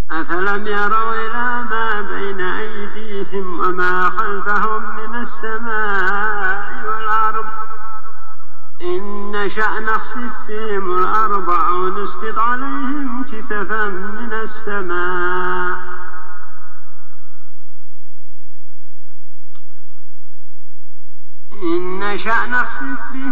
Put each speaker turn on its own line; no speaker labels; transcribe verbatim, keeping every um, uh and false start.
أفلم يروا إلى ما بين أيديهم وما خلفهم من السماء والأرض إن نشأ نخسف بهم الأرض أو نسقط عليهم كسفا من السماء إن نشأ نخسف بهم